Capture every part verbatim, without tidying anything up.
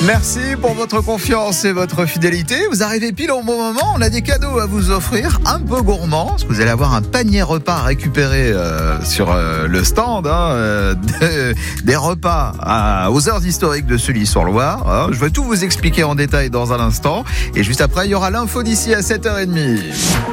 Merci pour votre confiance et votre fidélité. Vous arrivez pile au bon moment. On a des cadeaux à vous offrir, un peu gourmands. Parce que vous allez avoir un panier repas à récupérer euh, sur euh, le stand. Hein, euh, de, des repas à, aux heures historiques de Sully-sur-Loire. Hein. Je vais tout vous expliquer en détail dans un instant. Et juste après, il y aura l'info d'ici à sept heures trente.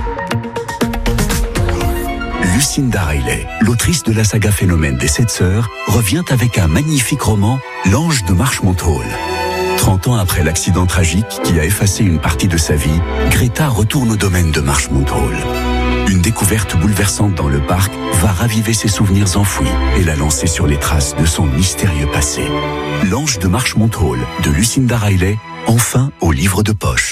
Lucinda Riley, l'autrice de la saga Phénomène des Sept Sœurs, revient avec un magnifique roman, L'Ange de Marchmont Hall. trente ans après l'accident tragique qui a effacé une partie de sa vie, Greta retourne au domaine de Marchmont Hall. Une découverte bouleversante dans le parc va raviver ses souvenirs enfouis et la lancer sur les traces de son mystérieux passé. L'Ange de Marchmont Hall de Lucinda Riley, enfin au livre de poche.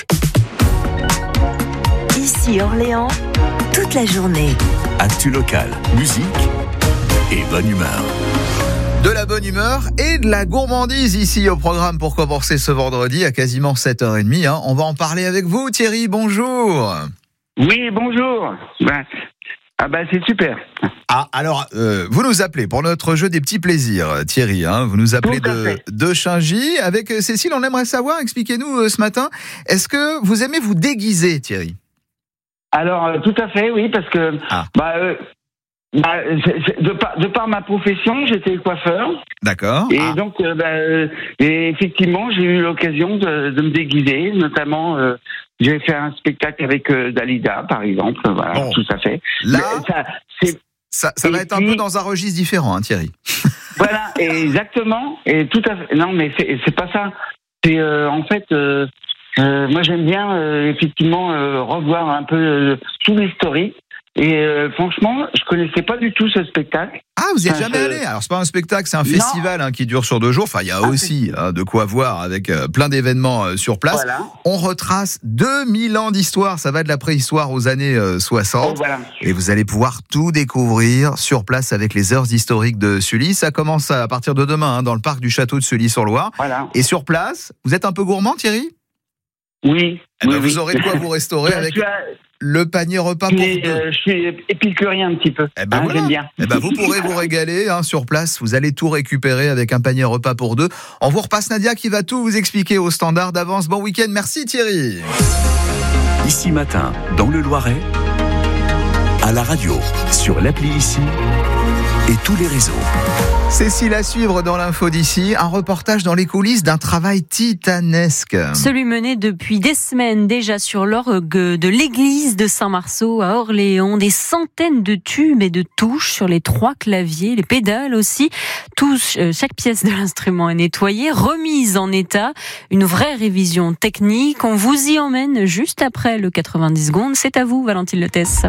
Ici Orléans, toute la journée. Actu local, musique et bonne humeur. De la bonne humeur et de la gourmandise ici au programme pour commencer ce vendredi à quasiment sept heures trente. Hein. On va en parler avec vous, Thierry. Bonjour. Oui, bonjour. Ben, ah ben c'est super. Ah, alors, euh, vous nous appelez pour notre jeu des petits plaisirs, Thierry. Hein. Vous nous appelez de, de Chaingy. Avec Cécile, on aimerait savoir, expliquez-nous euh, ce matin, est-ce que vous aimez vous déguiser, Thierry ? Alors, euh, tout à fait, oui, parce que ah. bah, euh, bah, c'est, c'est, de, par, de par ma profession, j'étais coiffeur. D'accord. Et ah. donc, euh, bah, euh, et effectivement, j'ai eu l'occasion de, de me déguiser, notamment... Euh, j'ai fait un spectacle avec euh, Dalida, par exemple. Voilà, bon. Tout à fait. Là, ça, c'est... ça, ça va être puis, un peu dans un registre différent, hein, Thierry. Voilà, exactement. Et tout à fait. Non, mais c'est, c'est pas ça. C'est euh, en fait, euh, euh, moi j'aime bien euh, effectivement euh, revoir un peu euh, tout l'historique. Et euh, franchement, je connaissais pas du tout ce spectacle. Ah, vous y êtes enfin, jamais je... allé ? Alors c'est pas un spectacle, c'est un festival hein, qui dure sur deux jours. Enfin, il y a ah, aussi hein, de quoi voir avec euh, plein d'événements euh, sur place. Voilà. On retrace deux mille ans d'histoire. Ça va de la préhistoire aux années euh, soixante. Oh, voilà. Et vous allez pouvoir tout découvrir sur place avec les heures historiques de Sully. Ça commence à partir de demain hein, dans le parc du château de Sully-sur-Loire. Voilà. Et sur place, vous êtes un peu gourmand, Thierry ? Oui. Eh ben, oui vous oui. aurez de quoi vous restaurer avec le panier repas pour mais, deux. Euh, je suis épicurien un petit peu. Eh ben hein, voilà. J'aime bien. Eh ben vous pourrez vous régaler hein, sur place. Vous allez tout récupérer avec un panier repas pour deux. On vous repasse Nadia qui va tout vous expliquer au standard d'avance. Bon week-end. Merci Thierry. Ici Matin, dans le Loiret, à la radio, sur l'appli Ici et tous les réseaux. Cécile à suivre dans l'info d'ici, un reportage dans les coulisses d'un travail titanesque. Celui mené depuis des semaines déjà sur l'orgue de l'église de Saint-Marceau à Orléans. Des centaines de tubes et de touches sur les trois claviers, les pédales aussi. Tous, chaque pièce de l'instrument est nettoyée, remise en état. Une vraie révision technique. On vous y emmène juste après le quatre-vingt-dix secondes. C'est à vous, Valentine Lettès.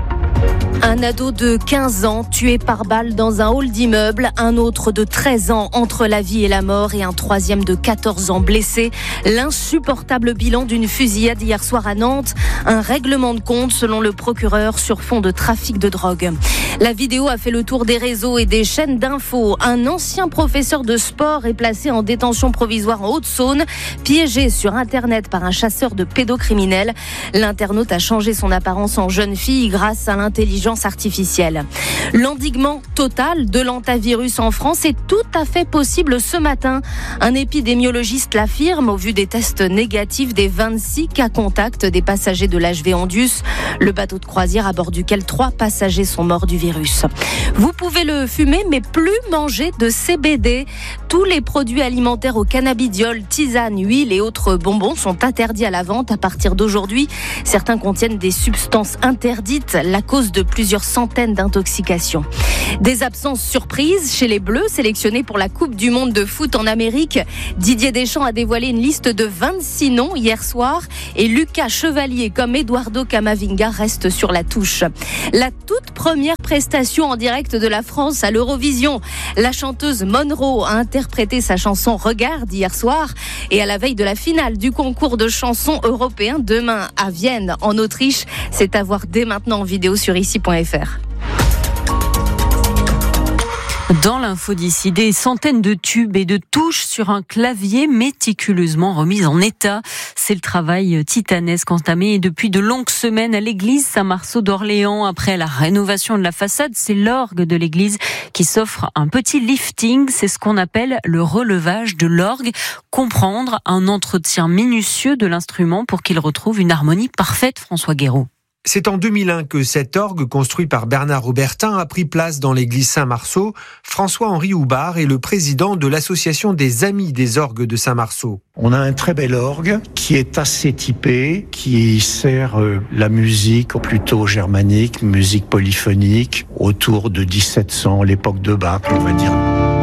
Un ado de quinze ans tué par balle dans un hall d'immeuble, un autre de treize ans entre la vie et la mort et un troisième de quatorze ans blessé. L'insupportable bilan d'une fusillade hier soir à Nantes. Un règlement de compte selon le procureur sur fond de trafic de drogue. La vidéo a fait le tour des réseaux et des chaînes d'infos. Un ancien professeur de sport est placé en détention provisoire en Haute-Saône, piégé sur Internet par un chasseur de pédocriminels. L'internaute a changé son apparence en jeune fille grâce à l'intelligence artificielle. L'endiguement total de l'hantavirus en France est tout à fait possible ce matin. Un épidémiologiste l'affirme au vu des tests négatifs des vingt-six cas contacts des passagers de l'H V Andus, le bateau de croisière à bord duquel trois passagers sont morts du virus. Vous pouvez le fumer mais plus manger de C B D. Tous les produits alimentaires au cannabidiol, tisanes, huiles et autres bonbons sont interdits à la vente à partir d'aujourd'hui. Certains contiennent des substances interdites, la cause de plusieurs centaines d'intoxications. Des absences surprises chez les Bleus sélectionnés pour la Coupe du Monde de foot en Amérique. Didier Deschamps a dévoilé une liste de vingt-six noms hier soir et Lucas Chevalier comme Eduardo Camavinga reste sur la touche. La toute première prestation en direct de la France à l'Eurovision. La chanteuse Monroe a interprété sa chanson Regarde hier soir et à la veille de la finale du concours de chansons européen demain à Vienne en Autriche. C'est à voir dès maintenant en vidéo sur ici point f r. Dans l'info d'ici, des centaines de tubes et de touches sur un clavier méticuleusement remis en état. C'est le travail titanesque entamé depuis de longues semaines à l'église Saint-Marceau d'Orléans. Après la rénovation de la façade, c'est l'orgue de l'église qui s'offre un petit lifting. C'est ce qu'on appelle le relevage de l'orgue. Comprendre un entretien minutieux de l'instrument pour qu'il retrouve une harmonie parfaite, François Guéraud. C'est en deux mille un que cet orgue, construit par Bernard Aubertin, a pris place dans l'église Saint-Marceau. François-Henri Houbard est le président de l'association des Amis des orgues de Saint-Marceau. On a un très bel orgue qui est assez typé, qui sert euh, la musique plutôt germanique, musique polyphonique, autour de dix-sept cents, l'époque de Bach, on va dire.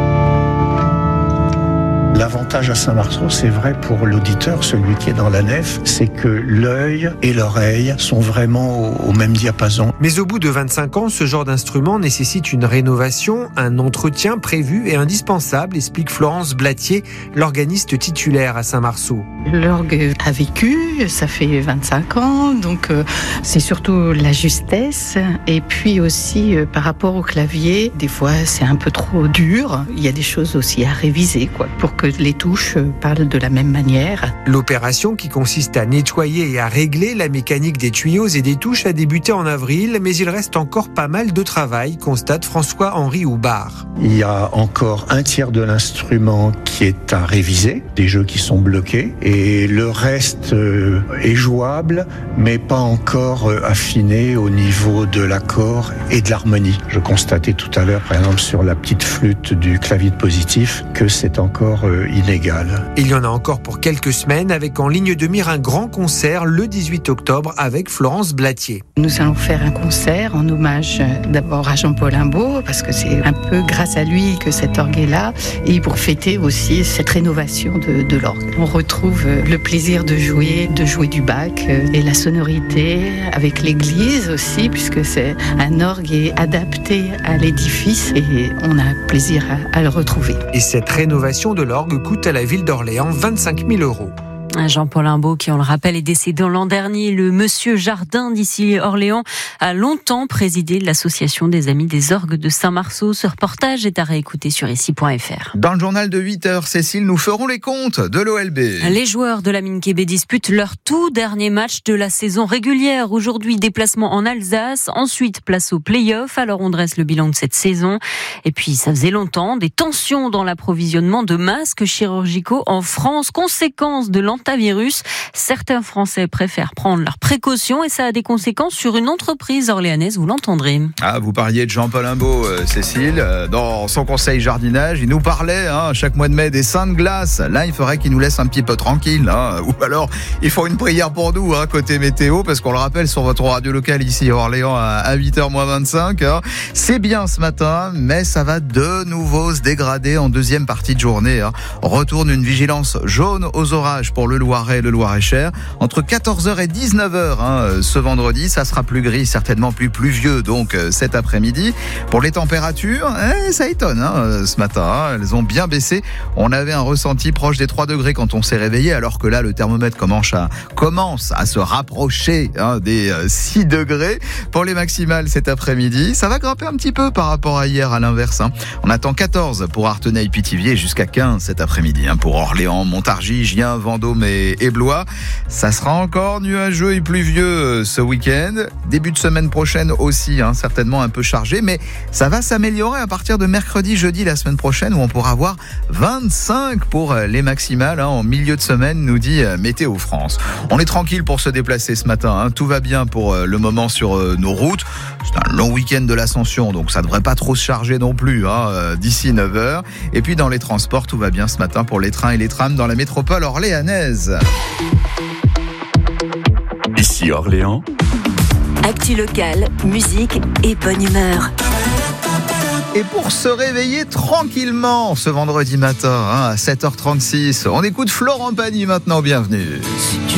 L'avantage à Saint-Marceau, c'est vrai pour l'auditeur, celui qui est dans la nef, c'est que l'œil et l'oreille sont vraiment au, au même diapason. Mais au bout de vingt-cinq ans, ce genre d'instrument nécessite une rénovation, un entretien prévu et indispensable, explique Florence Blatier, l'organiste titulaire à Saint-Marceau. L'orgue a vécu, ça fait vingt-cinq ans, donc euh, c'est surtout la justesse. Et puis aussi, euh, par rapport au clavier, des fois c'est un peu trop dur. Il y a des choses aussi à réviser, quoi, pour que les touches parlent de la même manière. L'opération, qui consiste à nettoyer et à régler la mécanique des tuyaux et des touches, a débuté en avril, mais il reste encore pas mal de travail, constate François-Henri Houbard. Il y a encore un tiers de l'instrument qui est à réviser, des jeux qui sont bloqués, et le reste euh, est jouable, mais pas encore euh, affiné au niveau de l'accord et de l'harmonie. Je constatais tout à l'heure, par exemple, sur la petite flûte du clavier de positif, que c'est encore euh, inégal. Il y en a encore pour quelques semaines, avec en ligne de mire un grand concert le dix-huit octobre avec Florence Blatier. Nous allons faire un concert en hommage d'abord à Jean-Paul Imbaud, parce que c'est un peu grâce à lui que cet orgue est là, et pour fêter aussi cette rénovation de, de l'orgue. On retrouve le plaisir de jouer, de jouer du Bach et la sonorité avec l'église aussi, puisque c'est un orgue est adapté à l'édifice et on a plaisir à, à le retrouver. Et cette rénovation de l'orgue coûte à la ville d'Orléans vingt-cinq mille euros. Jean-Paul Imbaud, qui on le rappelle est décédé l'an dernier. Le monsieur Jardin d'ici Orléans a longtemps présidé l'association des Amis des orgues de Saint-Marceau. Ce reportage est à réécouter sur ici point f r. Dans le journal de huit heures, Cécile, nous ferons les comptes de l'O L B. Les joueurs de la Mine Québec disputent leur tout dernier match de la saison régulière. Aujourd'hui, déplacement en Alsace. Ensuite, place aux play-offs. Alors, on dresse le bilan de cette saison. Et puis, ça faisait longtemps. Des tensions dans l'approvisionnement de masques chirurgicaux en France. Conséquence de l'antavirus. Certains Français préfèrent prendre leurs précautions et ça a des conséquences sur une entreprise orléanaise, vous l'entendrez. Ah, vous parliez de Jean-Paul Imbaud, euh, Cécile, euh, dans son conseil jardinage, il nous parlait hein, chaque mois de mai des saints de glace. Là, il faudrait qu'il nous laisse un petit peu tranquille. Hein, ou alors, il faut une prière pour nous, hein, côté météo, parce qu'on le rappelle sur votre radio locale ici à Orléans à huit heures moins vingt-cinq. Hein. C'est bien ce matin, mais ça va de nouveau se dégrader en deuxième partie de journée. Hein. Retourne une vigilance jaune aux orages pour le Loiret et le Loir-et-Cher. Entre quatorze heures et dix-neuf heures hein, ce vendredi, ça sera plus gris, certainement plus pluvieux donc cet après-midi. Pour les températures, eh, ça étonne hein, ce matin. Hein, elles ont bien baissé. On avait un ressenti proche des trois degrés quand on s'est réveillé, alors que là, le thermomètre commence à, commence à se rapprocher hein, des six degrés. Pour les maximales cet après-midi, ça va grimper un petit peu par rapport à hier à l'inverse. Hein. On attend quatorze pour Artenay-Pithiviers, jusqu'à quinze cet après-midi. Hein, pour Orléans, Montargis, Gien, Vendôme et, et Blois. Ça sera encore nuageux et pluvieux ce week-end. Début de semaine prochaine aussi, hein, certainement un peu chargé, mais ça va s'améliorer à partir de mercredi, jeudi, la semaine prochaine, où on pourra avoir vingt-cinq pour les maximales, hein, en milieu de semaine, nous dit Météo France. On est tranquille pour se déplacer ce matin, hein. Tout va bien pour le moment sur nos routes. C'est un long week-end de l'Ascension, donc ça devrait pas trop se charger non plus, hein, d'ici neuf heures. Et puis dans les transports, tout va bien ce matin pour les trains et les trams dans la métropole orléanaise. Ici Orléans. Actu locale, musique et bonne humeur. Et pour se réveiller tranquillement ce vendredi matin hein, à sept heures trente-six, on écoute Florent Pagny maintenant, bienvenue.